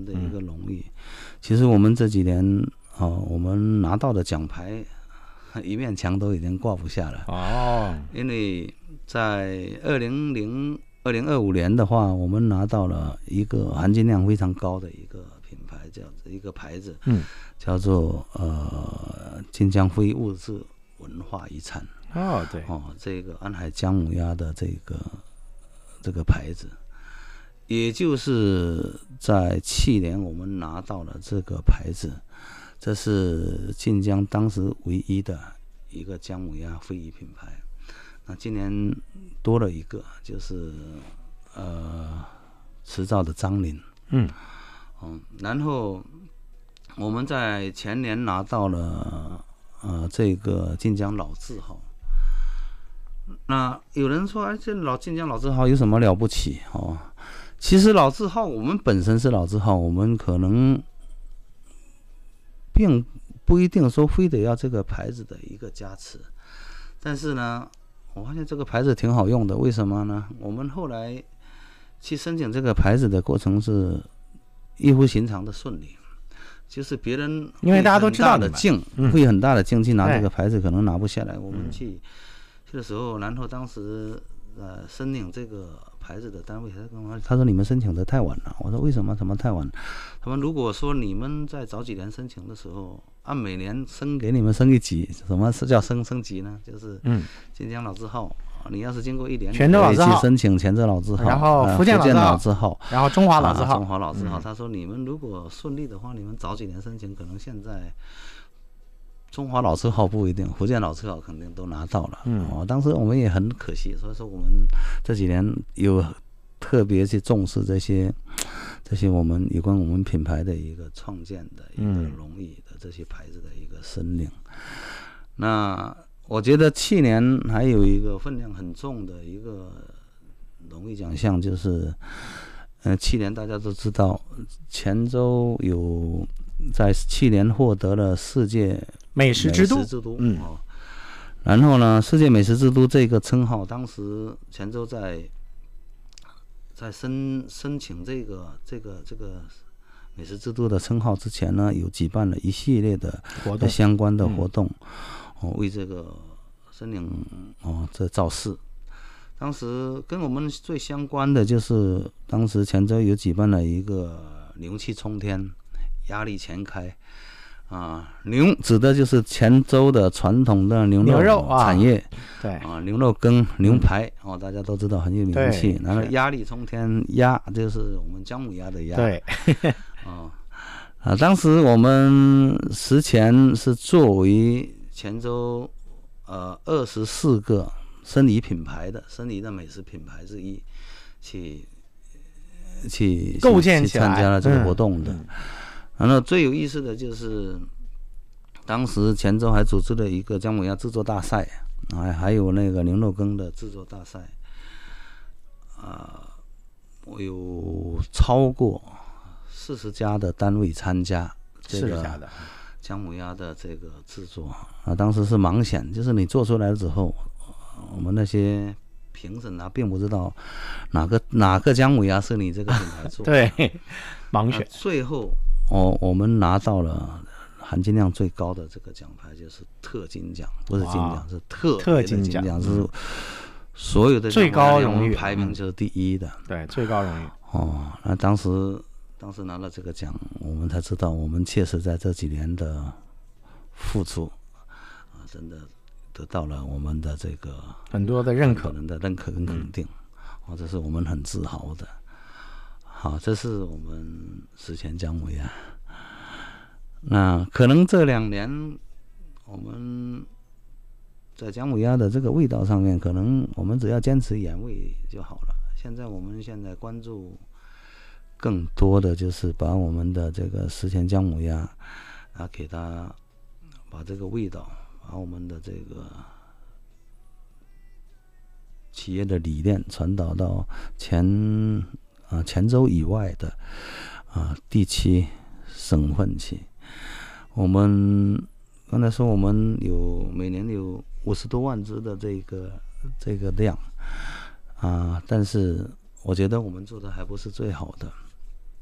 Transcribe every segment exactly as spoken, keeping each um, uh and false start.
的一个荣誉。嗯、其实我们这几年哦，我们拿到的奖牌一面墙都已经挂不下了哦，因为在二零零二零二五年的话，我们拿到了一个含金量非常高的一个品牌，这样子一个牌子，嗯，叫做呃晋江非物质文化遗产。哦，对，哦，这个安海姜母鸭的这个这个牌子，也就是在去年我们拿到了这个牌子，这是晋江当时唯一的一个姜母鸭非遗品牌。那今年多了一个，就是呃持照的张林，嗯，嗯，然后我们在前年拿到了呃这个晋江老字号。那有人说，哎，这老晋江老字号有什么了不起哦？其实老字号，我们本身是老字号，我们可能并不一定说非得要这个牌子的一个加持，但是呢。我发现这个牌子挺好用的，为什么呢？我们后来去申请这个牌子的过程是异乎寻常的顺利，就是别人因为大家都知道的劲，会很大的劲去拿这个牌子，可能拿不下来。我们去去的时候，然后当时呃申请这个牌子的单位，他跟我他说你们申请的太晚了。我说为什么？怎么太晚？他们如果说你们在早几年申请的时候，按每年升给你们升一级，什么是叫升升级呢？就是晋江老字号，你要是经过一年， 泉州老字号去申请泉州老字号， 然后福建老字号， 然后中华老字号， 啊、中华老字号。嗯、他说你们如果顺利的话，你们早几年申请，可能现在中华老字号不一定，福建老字号肯定都拿到了。嗯，哦，当时我们也很可惜，所以说我们这几年有特别去重视这些。这些我们有关我们品牌的一个创建的一个荣誉的这些牌子的一个申领，嗯、那我觉得去年还有一个分量很重的一个荣誉奖项，就是，呃，去年大家都知道，泉州有在去年获得了世界美食之都， 之都，嗯，哦，然后呢，世界美食之都这个称号，当时泉州在。在申申请这个这个这个美食之都的称号之前呢，有举办了一系列的活动相关的活动，嗯、哦，为这个申领哦这造势。当时跟我们最相关的就是，当时泉州有举办了一个牛气冲天，鸭力全开。啊，牛指的就是泉州的传统的牛肉产业， 啊对啊，牛肉羹、牛排哦，大家都知道很有名气。然后鸭力冲天，鸭就是我们姜母鸭的鸭， 对， 啊啊，当时我们实前是作为泉州呃二十四个申遗品牌的申遗的美食品牌之一，去去构建起来去参加了这个活动的。 嗯嗯然后最有意思的就是，当时泉州还组织了一个姜母鸭制作大赛，还还有那个牛肉羹的制作大赛，啊、呃，我有超过四十家的单位参加这个姜母鸭的这个制作啊。当时是盲选，就是你做出来了之后，我们那些评审啊，并不知道哪个哪个姜母鸭是你这个品牌做的，对，盲选， 最后。哦，我们拿到了含金量最高的这个奖牌，就是特金奖，不是金奖，是特特金奖， 奖是所有的最高荣誉， 排名就是第一的。 对，最高荣誉。 哦，那当时当时拿了这个奖，我们才知道我们确实在这几年的付出啊，真的得到了我们的这个很多的认可， 人的认可跟肯定，嗯、哦，这是我们很自豪的。好，这是我们史前姜母鸭。那可能这两年我们在姜母鸭的这个味道上面，可能我们只要坚持原味就好了。现在我们现在关注更多的就是把我们的这个史前姜母鸭啊，给它把这个味道，把我们的这个企业的理念传导到全。啊，泉州以外的啊地区省份去，我们刚才说我们有每年有五十多万只的这个这个量啊，但是我觉得我们做的还不是最好的。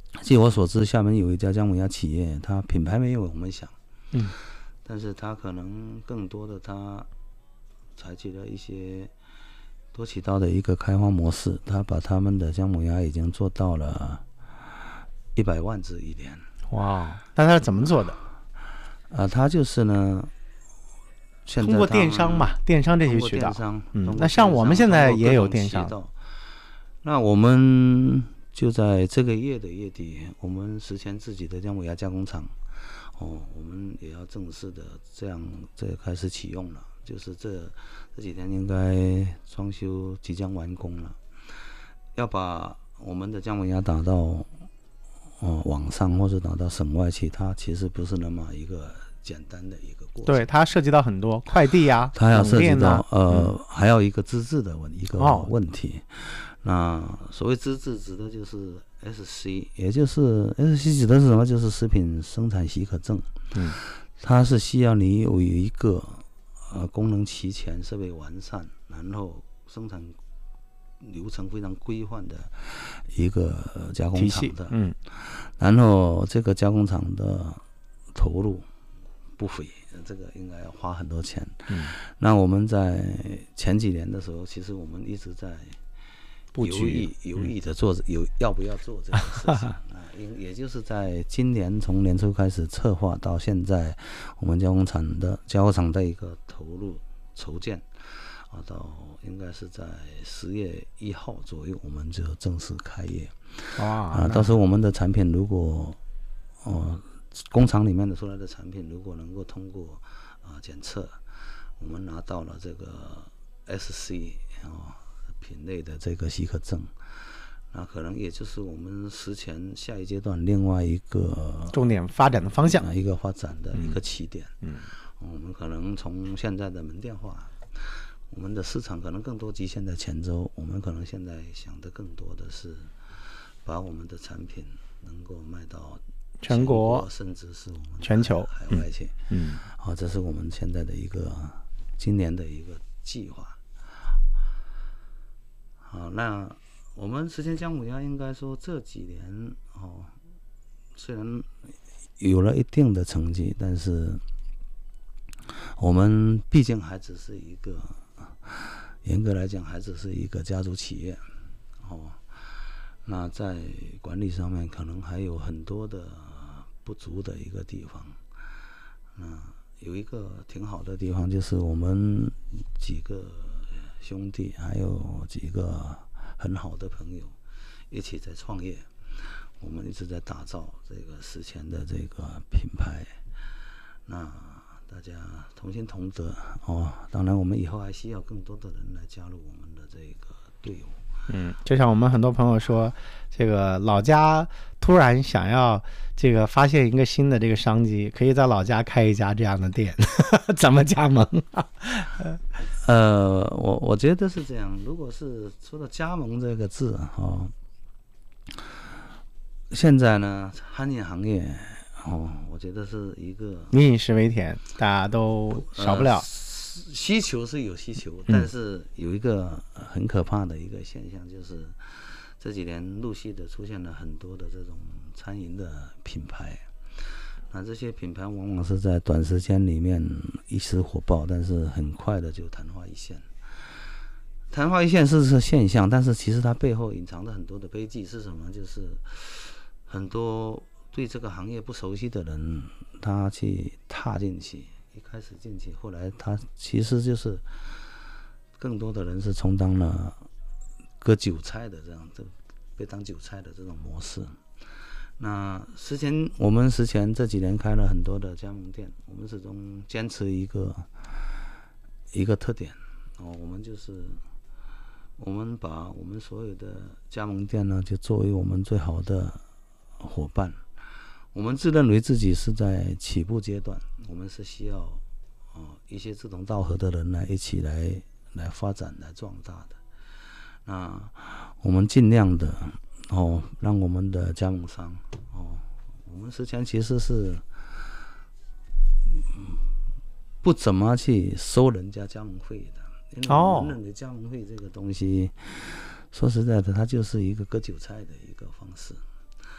据我所知，厦门有一家姜母鸭企业，它品牌没有我们想， 嗯， 但是它可能更多的它采取了一些多渠道的一个开发模式，它把他们的姜母鸭已经做到了一百万只一年。 哇！那它是怎么做的？ 啊，它就是呢，现在通过电商嘛，电商这些渠道。嗯，那像我们现在也有电商。 那我们就在这个月的月底，我们实现自己的姜母鸭加工厂。哦，我们也要正式的这样这开始启用了，就是这这几天应该装修即将完工了，要把我们的姜母鸭打到哦网上或者打到省外去，它其实不是那么一个简单的一个过程。 对，它涉及到很多快递啊， 它要涉及到、啊、呃、嗯，还有一个资质的问一个问题。哦，那所谓资质指的就是 S C， 也就是 S C 指的是什么？就是食品生产许可证。 嗯， 它是需要你有一个呃功能齐全、设备完善，然后生产流程非常规范的一个加工厂的。 嗯， 然后这个加工厂的投入不菲，这个应该要花很多钱。 嗯， 那我们在前几年的时候，其实我们一直在犹豫犹豫的做有要不要做这个事情啊，也就是在今年从年初开始策划到现在，我们加工厂的加工厂的一个投入筹建啊，到应该是在十月一号左右，我们就正式开业。 哇啊，到时候我们的产品如果哦、呃、工厂里面的出来的产品如果能够通过啊检测，我们拿到了这个 S C 啊。品类的这个许可证，那可能也就是我们实前下一阶段另外一个重点发展的方向， 一个发展的一个起点。 嗯， 嗯我们可能从现在的门店化，我们的市场可能更多局限在泉州，我们可能现在想的更多的是把我们的产品能够卖到全国， 甚至是我们全球海外去。 嗯， 好、嗯，这是我们现在的一个今年的一个计划。好，那我们实现姜母鸭应该说这几年哦，虽然有了一定的成绩，但是我们毕竟还只是一个，严格来讲还只是一个家族企业哦。那在管理上面可能还有很多的不足的一个地方。那有一个挺好的地方，就是我们几个兄弟还有几个很好的朋友一起在创业，我们一直在打造这个实前的这个品牌，那大家同心同德哦。当然我们以后还需要更多的人来加入我们的这个队伍。 嗯，就像我们很多朋友说，这个老家突然想要这个发现一个新的这个商机，可以在老家开一家这样的店，怎么加盟？ 呃，我我觉得是这样。如果是说到加盟这个字哦，现在呢，餐饮行业哦，我觉得是一个民以食为天，大家都少不了。呃需求是有需求，但是有一个很可怕的一个现象，就是这几年陆续的出现了很多的这种餐饮的品牌。那这些品牌往往是在短时间里面一时火爆，但是很快的就昙花一现。昙花一现是是现象，但是其实它背后隐藏的很多的悲剧是什么？就是很多对这个行业不熟悉的人，他去踏进去。一开始进去，后来他其实就是更多的人是充当了割韭菜的这样子，被当韭菜的这种模式。那实前我们实前这几年开了很多的加盟店，我们始终坚持一个一个特点哦，我们就是我们把我们所有的加盟店呢，就作为我们最好的伙伴。我们自认为自己是在起步阶段，我们是需要哦一些志同道合的人来一起来来发展来壮大的。那我们尽量的哦让我们的加盟商哦，我们之前其实是不怎么去收人家加盟费的，因为我们认为加盟费这个东西，说实在的，它就是一个割韭菜的一个方式。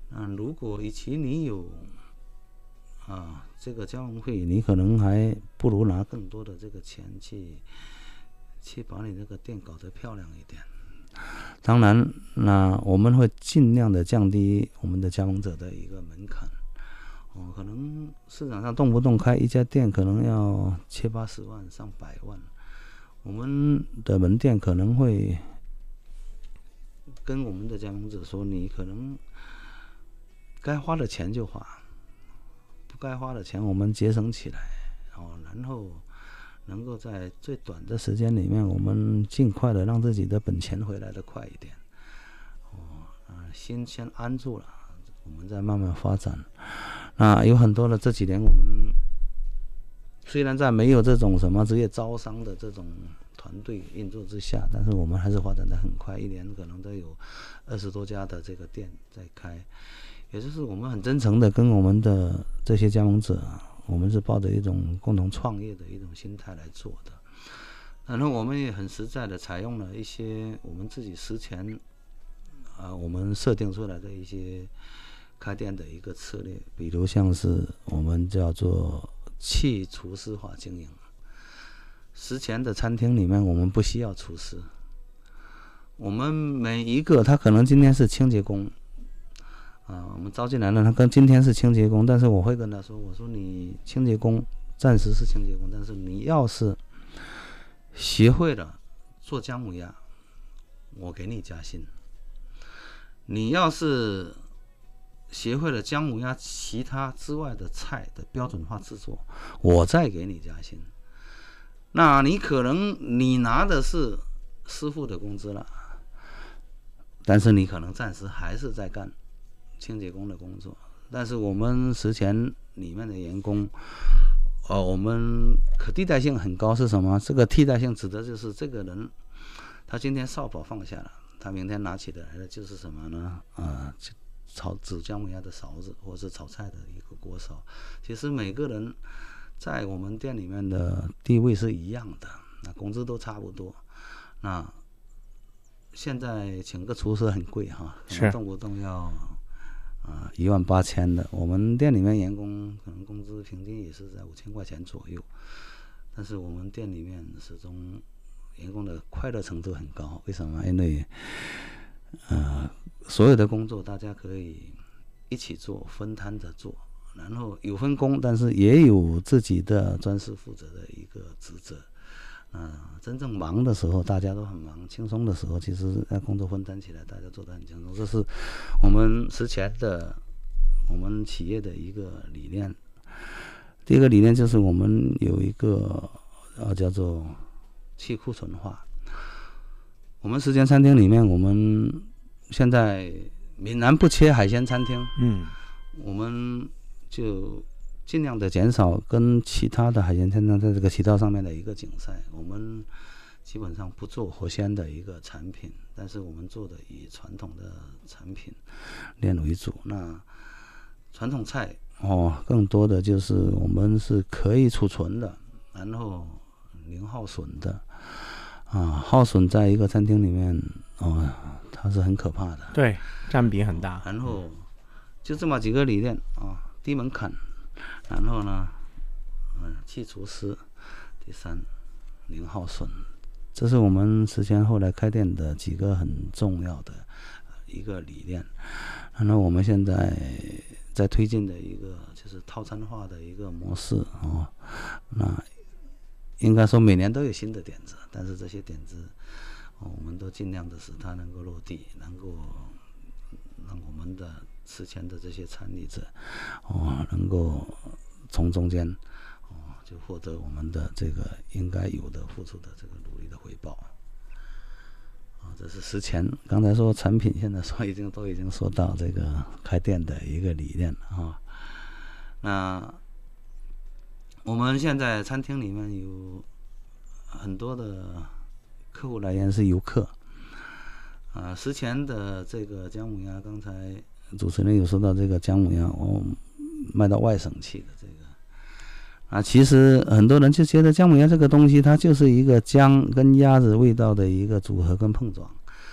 那如果与其你有啊这个加盟费，你可能还不如拿更多的这个钱去去把你这个店搞得漂亮一点。当然，那我们会尽量的降低我们的加盟者的一个门槛。哦，可能市场上动不动开一家店可能要七八十万、上百万，我们的门店可能会跟我们的加盟者说，你可能该花的钱就花，不该花的钱我们节省起来，哦，然后能够在最短的时间里面，我们尽快的让自己的本钱回来的快一点。哦，啊，心先安住了，我们再慢慢发展。那有很多的这几年，我们虽然在没有这种什么职业招商的这种团队运作之下，但是我们还是发展的很快，一年可能都有二十多家的这个店在开。也就是我们很真诚的跟我们的这些加盟者，我们是抱着一种共同创业的一种心态来做的。然后我们也很实在的采用了一些我们自己实前啊，我们设定出来的一些开店的一个策略，比如像是我们叫做去厨师化经营。实前的餐厅里面，我们不需要厨师，我们每一个他可能今天是清洁工，啊，我们招进来了，他跟今天是清洁工，但是我会跟他说，我说你清洁工暂时是清洁工，但是你要是学会了做姜母鸭，我给你加薪；你要是学会了姜母鸭其他之外的菜的标准化制作，我再给你加薪。那你可能你拿的是师傅的工资了，但是你可能暂时还是在干清洁工的工作。但是我们实前里面的员工，呃，我们可替代性很高是什么？这个替代性指的就是这个人，他今天扫把放下了，他明天拿起的来的就是什么呢？啊、呃。炒煮姜母鸭的勺子，或是炒菜的一个锅勺，其实每个人在我们店里面的地位是一样的，那工资都差不多。那现在请个厨师很贵哈，可能动不动要啊一万八千的。我们店里面员工可能工资平均也是在五千块钱左右，但是我们店里面始终员工的快乐程度很高。为什么？因为呃，所有的工作大家可以一起做，分摊着做，然后有分工，但是也有自己的专事负责的一个职责。呃，真正忙的时候大家都很忙，轻松的时候其实在工作分担起来，大家做得很轻松。这是我们实前的我们企业的一个理念。第一个理念就是我们有一个呃叫做去库存化。我们实前餐厅里面，我们现在闽南不缺海鲜餐厅，嗯，我们就尽量的减少跟其他的海鲜餐厅在这个渠道上面的一个竞赛。我们基本上不做活鲜的一个产品，但是我们做的以传统的产品链为主。那传统菜哦，更多的就是我们是可以储存的，然后零耗损的。啊，耗损在一个餐厅里面，哦，它是很可怕的。 对，占比很大。 然后就这么几个理念啊，低门槛，然后呢，嗯，去厨师，第三，零耗损，这是我们实前后来开店的几个很重要的一个理念。然后我们现在在推进的一个就是套餐化的一个模式哦，那。应该说每年都有新的点子，但是这些点子，哦、我们都尽量的使它能够落地，能够让我们的之前的这些参与者，哦，能够从中间，哦，就获得我们的这个应该有的付出的这个努力的回报。啊、哦，这是实前。刚才说产品，现在说已经都已经说到这个开店的一个理念啊、哦。那。我们现在餐厅里面有很多的客户来源是游客，啊，实前的这个姜母鸭，刚才主持人有说到这个姜母鸭，我、哦、卖到外省去的这个，啊，其实很多人就觉得姜母鸭这个东西，它就是一个姜跟鸭子味道的一个组合跟碰撞，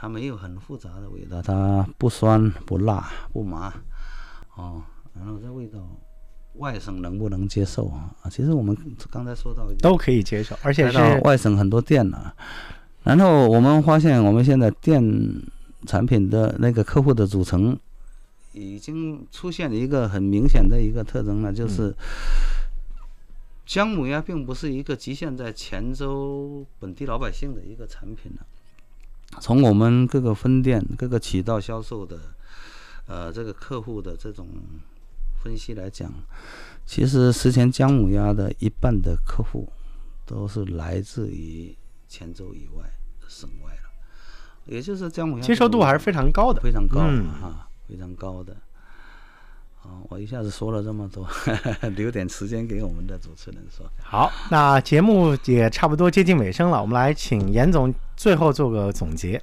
它没有很复杂的味道，它不酸不辣不麻，哦，然后这味道外省能不能接受啊？其实我们刚才说到都可以接受，而且是外省很多店了、啊。然后我们发现，我们现在店产品的那个客户的组成已经出现了一个很明显的一个特征了，就是姜母鸭并不是一个局限在黔州本地老百姓的一个产品了。从我们各个分店、各个渠道销售的，呃，这个客户的这种分析来讲，其实食前姜母鸭的一半的客户都是来自于黔州以外省外了，也就是姜母鸭接受度还是非常高的， 非常高的、 嗯啊，非常高的。啊，我一下子说了这么多，留点时间给我们的主持人说。 好，那节目也差不多接近尾声了，我们来请严总最后做个总结。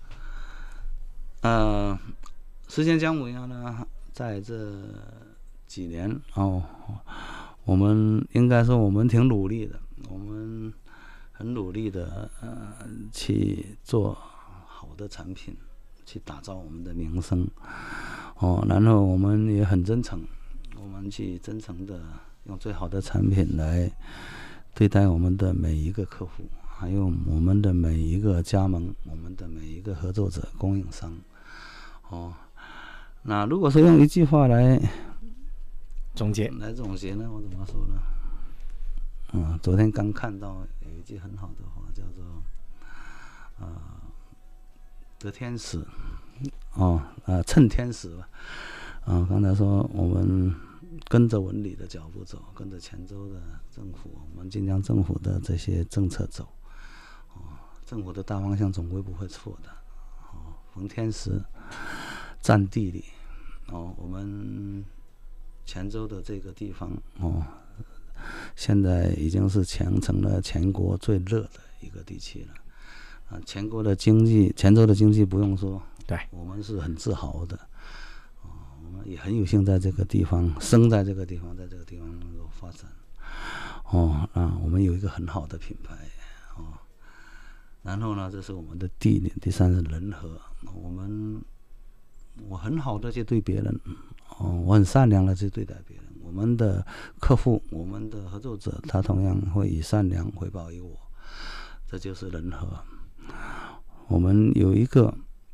呃，食前姜母鸭呢，在这几年哦，我们应该说我们挺努力的，我们很努力的呃去做好的产品，去打造我们的名声。哦，然后我们也很真诚，我们去真诚的用最好的产品来对待我们的每一个客户，还有我们的每一个加盟，我们的每一个合作者、供应商。哦，那如果说用一句话来总结， 来总结呢，我怎么说呢？嗯，昨天刚看到有一句很好的话，叫做“呃，得天时”。哦，呃，趁天时吧。啊、呃，刚才说我们跟着文理的脚步走，跟着黔州的政府，我们晋江政府的这些政策走。哦，政府的大方向总归不会错的。哦，逢天时，占地理。哦，我们黔州的这个地方，哦，现在已经是成成了全国最热的一个地区了。啊，全国的经济，黔州的经济不用说。 对， 我们是很自豪的，哦，我们也很有幸在这个地方生在这个地方，在这个地方能够发展，哦，啊，我们有一个很好的品牌，哦，然后呢，这是我们的地理，第三是人和，我们我很好的去对别人，哦，我很善良的去对待别人，我们的客户，我们的合作者，他同样会以善良回报于我，这就是人和。我们有一个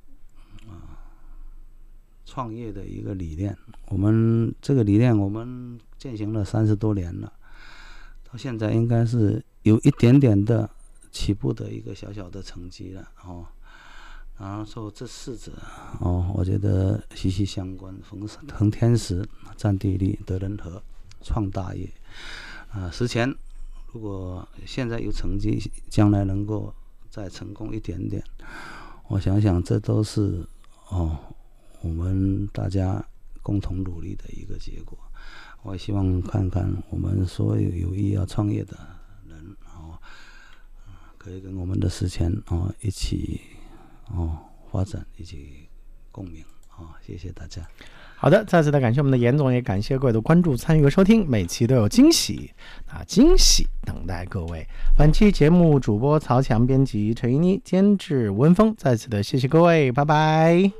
创业的一个理念，我们这个理念我们践行了三十多年了，到现在应该是有一点点的起步的一个小小的成绩了哦。然后说这四者哦，我觉得息息相关，逢逢天时，占地利，得人和，创大业。啊、呃，食前如果现在有成绩，将来能够再成功一点点，我想想这都是哦。我们大家共同努力的一个结果。我也希望看看我们所有有意要创业的人，哦，可以跟我们的食前哦一起哦发展，一起共鸣。哦，谢谢大家。 好的，再次的感谢我们的严总，也感谢各位的关注、参与和收听，每期都有惊喜啊，惊喜等待各位。本期节目主播曹强，编辑陈一妮，监制吴文峰，再次的谢谢各位，拜拜。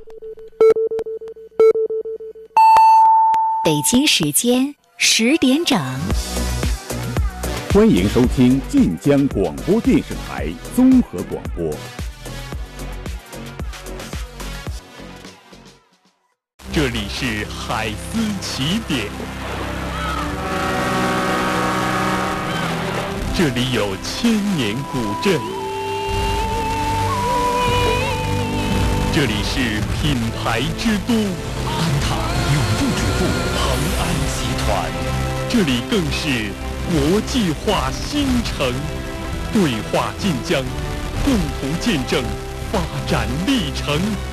北京时间十点整， 欢迎收听晋江广播电视台综合广播。 这里是海思起点，这里有千年古镇，这里是品牌之都。安踏永驻支付恒安集团，这里更是国际化新城，对话晋江，共同见证发展历程。